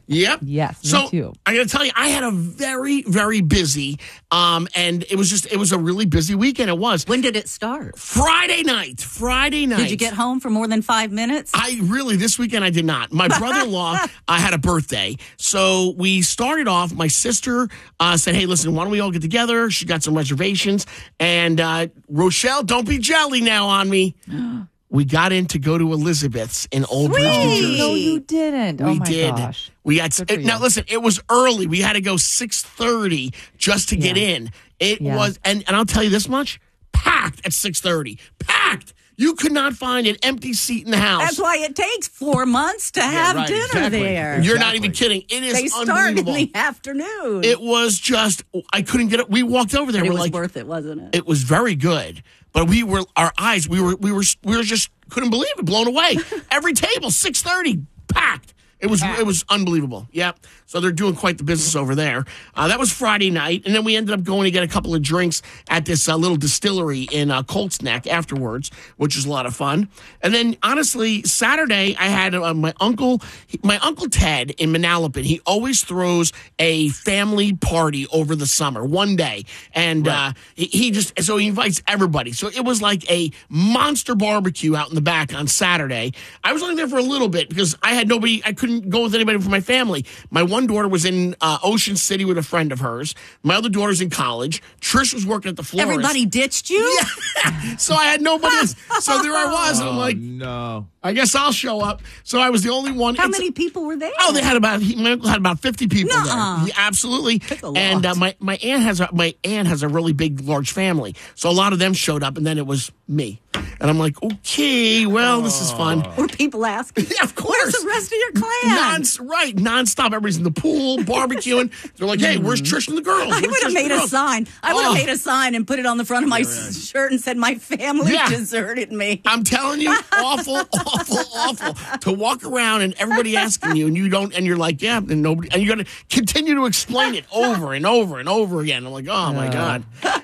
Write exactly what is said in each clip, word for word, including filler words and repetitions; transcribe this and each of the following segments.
Yep. Yes, me so, too. I got to tell you, I had a very, very busy, um, and it was just, it was a really busy weekend. It was. When did it start? Friday night. Friday night. Did you get home for more than five minutes? I really, this weekend I did not. My brother-in-law uh, had a birthday. So we started off, my sister uh, said, hey, listen, why don't we all get together? She got some reservations. And uh, Rochelle, don't be jelly now on me. We got in to go to Elizabeth's in Old Bridge, New Jersey. No, you didn't. Oh, We my did. gosh. We got Good for it, now. you. Listen, it was early. We had to go six thirty just to get Yeah. in. It Yeah. was, and, and I'll tell you this much: packed at six thirty. Packed. You could not find an empty seat in the house. That's why it takes four months to have right, dinner exactly. there. You're not even kidding. It is They start in unbelievable. the afternoon. It was just, I couldn't get it. We walked over there. it We're was like, worth it, wasn't it? it was very good, but we were, our eyes, we were, we were, we were just couldn't believe it, blown away. Every table, six thirty, packed. It was, it was unbelievable. Yep. So they're doing quite the business over there. Uh, that was Friday night, and then we ended up going to get a couple of drinks at this uh, little distillery in uh, Colts Neck afterwards, which was a lot of fun. And then, honestly, Saturday I had uh, my uncle, my uncle Ted in Manalapan. He always throws a family party over the summer, one day, and uh, he, he just so he invites everybody. So it was like a monster barbecue out in the back on Saturday. I was only there for a little bit because I had nobody. I couldn't go with anybody from my family. My one daughter was in uh, Ocean City with a friend of hers. My other daughter's in college. Trish was working at the florist. Everybody ditched you? Yeah. So I had nobody else. So there I was. And I'm like, no. I guess I'll show up. So I was the only one. How It's- many people were there? Oh, they had about he, my uncle had about fifty people Nuh-uh. there. Yeah, absolutely. That's a lot. And uh, my my aunt has a my aunt has a really big, large family, so a lot of them showed up, and then it was me. And I'm like, okay, well, this is fun. Were people asking? Yeah, of course. Where's the rest of your clan? Non, right, nonstop. Everybody's in the pool, barbecuing. They're like, hey, where's Trish and the girls? I Where's would Trish have and made the a girls?" sign. I would have Oh. made a sign and put it on the front of my s shirt and said, "My family Yeah. deserted me." I'm telling you, awful, awful, awful to walk around and everybody asking you, and you don't, and you're like, yeah, and nobody, and you got to continue to explain it over and over and over again. I'm like, oh my god.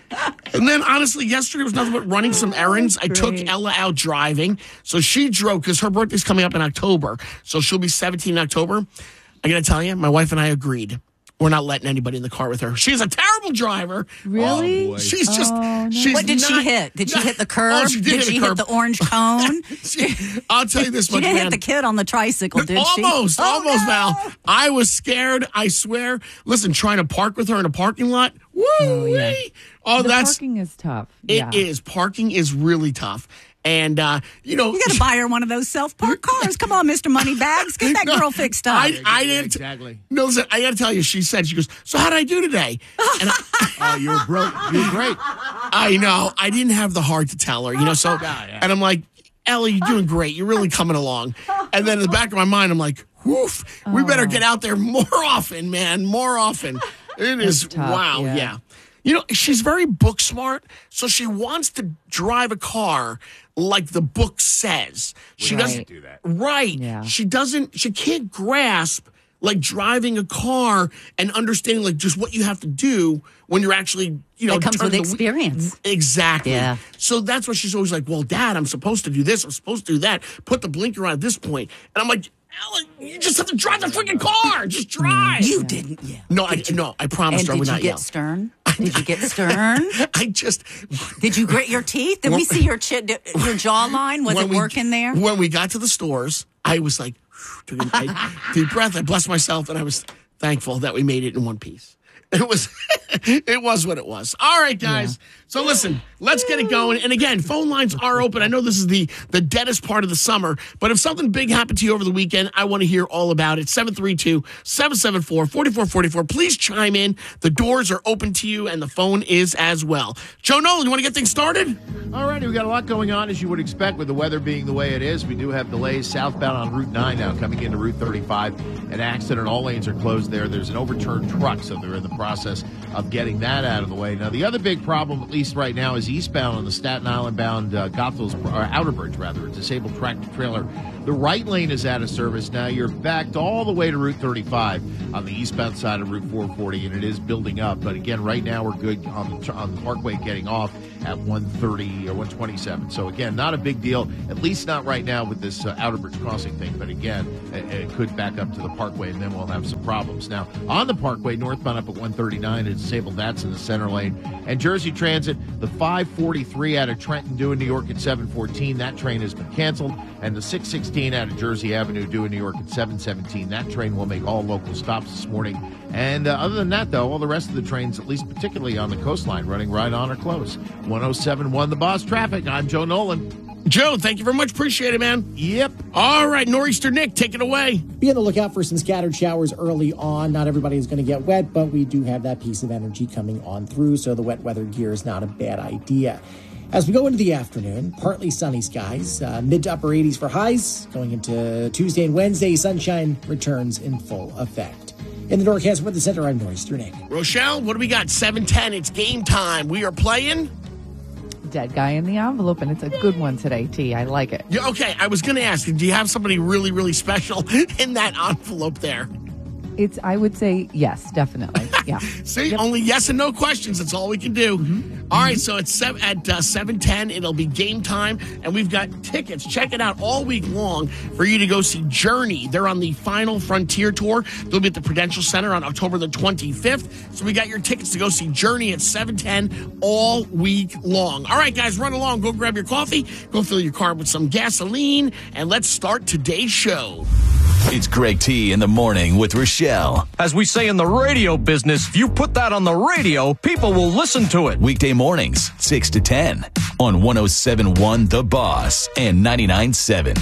And then honestly, yesterday was nothing but running some errands. I took Great. Ella out driving, so she drove because her birthday's coming up in October, so she'll be seventeen in October. I got to tell you, my wife and I agreed. We're not letting anybody in the car with her. She's a terrible driver. Really? Oh, boy. She's just. Oh, no. She's What did not- she hit? Did she hit the curb? Oh, she did, hit she the hit curb. the orange cone? She- I'll tell you this She much, didn't man. hit the kid on the tricycle, did she? Almost, Oh, almost, no. Val. I was scared. I swear. Listen, trying to park with her in a parking lot. Woo! Oh, yeah. Oh, the that's parking is tough. it. Is yeah. parking is really tough, and uh, you know. You got to buy her one of those self-park cars. Come on, Mister Moneybags. Get that No, girl fixed up. I, I didn't. Exactly. No, listen, I got to tell you. She said, she goes, so how did I do today? And I, Oh, you were broke. You were great. I know. I didn't have the heart to tell her, you know. So, Yeah, yeah. and I'm like, Ellie, you're doing great. You're really coming along. And then in the back of my mind, I'm like, woof, we better get out there more often, man, more often. It is, tough, wow, yeah. yeah. You know, she's very book smart, so she wants to drive a car like the book says. She Right. doesn't do that. Right. Yeah. She doesn't, she can't grasp like driving a car and understanding like just what you have to do when you're actually, you know, That comes with turning the whe- experience. Exactly. Yeah. So that's what she's always like, well, Dad, I'm supposed to do this. I'm supposed to do that. Put the blinker on at this point. And I'm like, Ellen, you just have to drive the freaking car. Just drive. You didn't yell. No, I, no, I promised And her I would did you not get yell. stern? Did you get stern? I just Did you grit your teeth? Did we When- see your chi- your jawline? Was when it we- working there? When we got to the stores, I was like, took a I- deep breath. I blessed myself, and I was thankful that we made it in one piece. It was, it was what it was. All right, guys. So listen, let's get it going. And again, phone lines are open. I know this is the the deadest part of the summer, but if something big happened to you over the weekend, I want to hear all about it. seven three two, seven seven four, four four four four. Please chime in. The doors are open to you, and the phone is as well. Joe Nolan, you want to get things started? All righty, we got a lot going on, as you would expect, with the weather being the way it is. We do have delays southbound on Route nine now, coming into Route thirty-five. An accident, all lanes are closed there. There's an overturned truck, so they're in the process of getting that out of the way. Now, the other big problem, at least right now, is eastbound on the Staten Island bound uh, Goethals, or Outer Bridge, rather. A disabled tractor trailer The right lane is out of service now. You're backed all the way to Route thirty-five on the eastbound side of Route four forty, and it is building up. But again, right now we're good on the, on the Parkway getting off at one thirty or one twenty-seven. So again, not a big deal, at least not right now with this uh, Outer Bridge Crossing thing. But again, it, it could back up to the Parkway, and then we'll have some problems. Now, on the Parkway, northbound up at one thirty-nine, it's disabled. That's in the center lane. And Jersey Transit, the five forty-three out of Trenton due in New York at seven fourteen. That train has been canceled. And the six sixteen out of Jersey Avenue due in New York at seven seventeen. That train will make all local stops this morning. And uh, other than that, though, all the rest of the trains, at least particularly on the coastline, running right on or close. one oh seven point one The Boss Traffic. I'm Joe Nolan. Joe, thank you very much. Appreciate it, man. Yep. All right, Nor'easter Nick, take it away. Be on the lookout for some scattered showers early on. Not everybody is going to get wet, but we do have that piece of energy coming on through, so the wet weather gear is not a bad idea. As we go into the afternoon, partly sunny skies, uh, mid to upper eighties for highs. Going into Tuesday and Wednesday, sunshine returns in full effect. In the Norcast Weather Center, I'm Nor'easter Nick. Rochelle, what do we got? seven ten, it's game time. We are playing... Dead Guy in the Envelope, and it's a good one today, T. I like it. Yeah, okay, I was going to ask you, do you have somebody really, really special in that envelope there? It's, I would say, yes, definitely. Yeah. See, Yep. only yes and no questions. That's all we can do. Mm-hmm. All right, so it's seven, at uh, seven ten, it'll be game time, and we've got tickets. Check it out all week long for you to go see Journey. They're on the Final Frontier Tour. They'll be at the Prudential Center on October the twenty-fifth. So we got your tickets to go see Journey at seven ten all week long. All right, guys, run along. Go grab your coffee. Go fill your car with some gasoline, and let's start today's show. It's Greg T in the morning with Rochelle. As we say in the radio business, if you put that on the radio, people will listen to it. Weekday mornings, six to ten on one oh seven point one The Boss and ninety-nine point seven.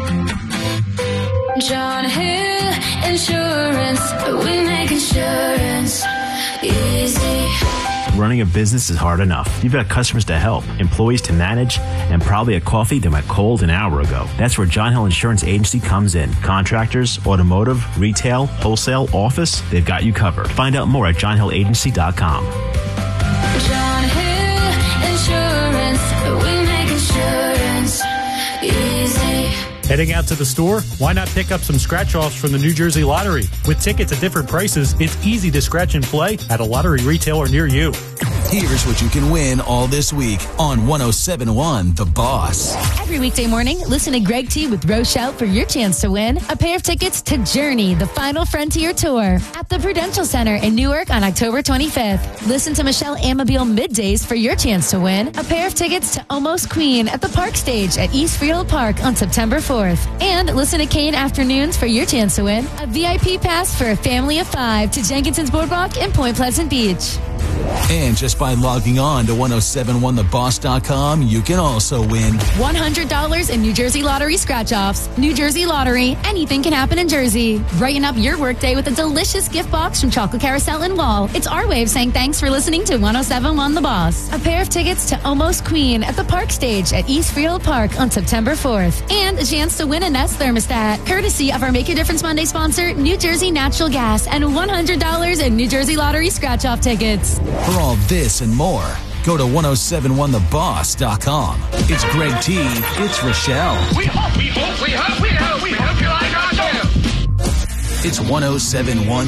John Hill Insurance, we make insurance easy. Running a business is hard enough. You've got customers to help, employees to manage, and probably a coffee that went cold an hour ago. That's where John Hill Insurance Agency comes in. Contractors, automotive, retail, wholesale, office, they've got you covered. Find out more at john hill agency dot com. John Hill Insurance, we make insurance easy. Heading out to the store? Why not pick up some scratch-offs from the New Jersey Lottery? With tickets at different prices, it's easy to scratch and play at a lottery retailer near you. Here's what you can win all this week on one oh seven point one The Boss. Every weekday morning, listen to Greg T with Rochelle for your chance to win a pair of tickets to Journey, the Final Frontier Tour at the Prudential Center in Newark on October twenty-fifth. Listen to Michelle Amabile middays for your chance to win a pair of tickets to Almost Queen at the Park Stage at East Freehold Park on September fourth. And listen to Kane Afternoons for your chance to win a V I P pass for a family of five to Jenkinson's Boardwalk in Point Pleasant Beach. And just by logging on to one oh seven point one the boss dot com, you can also win one hundred dollars in New Jersey Lottery scratch-offs. New Jersey Lottery, anything can happen in Jersey. Brighten up your workday with a delicious gift box from Chocolate Carousel and Wall. It's our way of saying thanks for listening to one oh seven point one The Boss. A pair of tickets to Almost Queen at the Park Stage at East Freehold Park on September fourth. And a chance to win a Nest thermostat, courtesy of our Make a Difference Monday sponsor, New Jersey Natural Gas, and one hundred dollars in New Jersey Lottery scratch-off tickets. For all this and more, go to one oh seven point one the boss dot com. It's Greg T. It's Rochelle. We hope, we hope, we hope, we hope, we hope you like our show. It's one oh seven point one